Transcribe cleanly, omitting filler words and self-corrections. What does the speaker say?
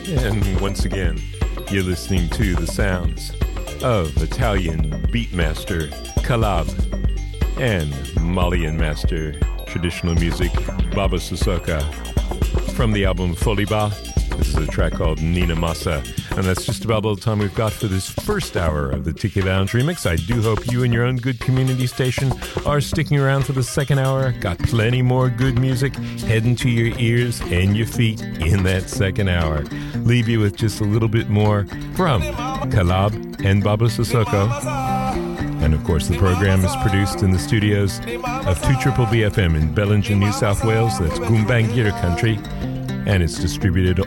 And once again, you're listening to the sounds of Italian beatmaster Calab and Malian master traditional music Baba Sissoko. From the album Foliba, this is a track called Nina Massa. And that's just about all the time we've got for this first hour of the Tiki Lounge Remix. I do hope you and your own good community station are sticking around for the second hour. Got plenty more good music heading to your ears and your feet in that second hour. Leave you with just a little bit more from Calab and Baba Sissoko. And of course, the program is produced in the studios of 2BBB FM in Bellingen, New South Wales. That's Goombangir country. And it's distributed